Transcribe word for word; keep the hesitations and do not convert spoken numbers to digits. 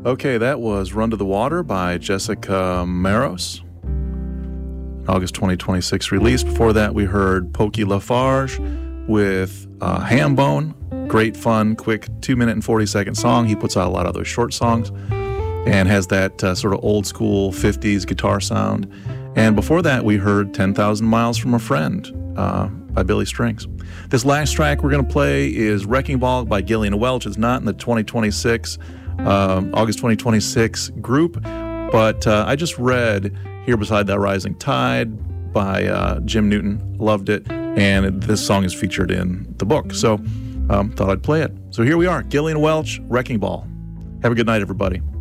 Okay, that was Run to the Water by Jessica Maros, August twenty twenty-six release. Before that, we heard Pokey Lafarge with uh, Hambone. Great, fun, quick two minute and forty second song. He puts out a lot of those short songs and has that uh, sort of old school fifties guitar sound. And before that, we heard ten thousand Miles from a Friend uh, by Billy Strings. This last track we're going to play is Wrecking Ball by Gillian Welch. It's not in the twenty twenty-six, um, August twenty twenty-six group, but uh, I just read Here Beside That Rising Tide by uh, Jim Newton. Loved it, and this song is featured in the book, so um, thought I'd play it. So here we are, Gillian Welch, Wrecking Ball. Have a good night, everybody.